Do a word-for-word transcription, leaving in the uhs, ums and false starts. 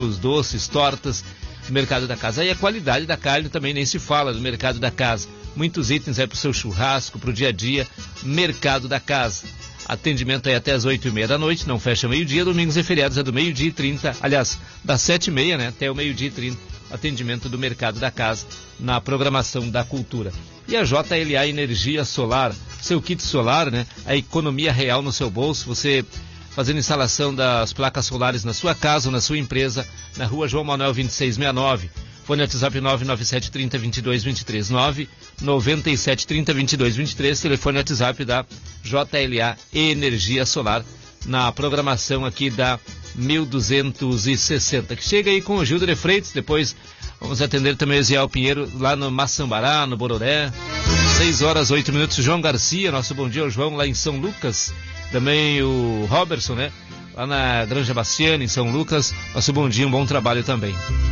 os doces, tortas, no Mercado da Casa. E a qualidade da carne também nem se fala do Mercado da Casa. Muitos itens é para o seu churrasco, para o dia a dia. Mercado da Casa. Atendimento aí até as oito e meia da noite, não fecha meio-dia. Domingos e feriados é do meio-dia e trinta. Aliás, das sete e meia, né, até o meio-dia e trinta. Atendimento do Mercado da Casa na programação da cultura. E a J L A Energia Solar, seu kit solar, né, a economia real no seu bolso. Você fazendo instalação das placas solares na sua casa ou na sua empresa, na rua João Manuel vinte e seis sessenta e nove. Fone WhatsApp nove nove sete trinta, vinte e dois vinte e três, nove nove sete trinta, vinte e dois vinte e três, telefone WhatsApp da J L A Energia Solar, na programação aqui da mil duzentos e sessenta, que chega aí com o Gildo de Freitas. Depois vamos atender também o Ziel Pinheiro lá no Maçambará, no Bororé. seis horas, oito minutos, João Garcia, nosso bom dia ao João lá em São Lucas. Também o Robertson, né? Lá na Granja Bastiana, em São Lucas. Nosso bom dia, um bom trabalho também.